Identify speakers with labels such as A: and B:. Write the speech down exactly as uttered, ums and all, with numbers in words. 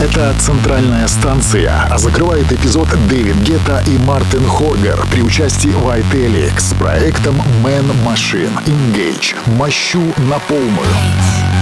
A: Это «Центральная станция», а закрывает эпизод Дэвид Гетта и Мартин Хоргер при участии Вайтели с проектом Man Machine Engage. Мощу на полную.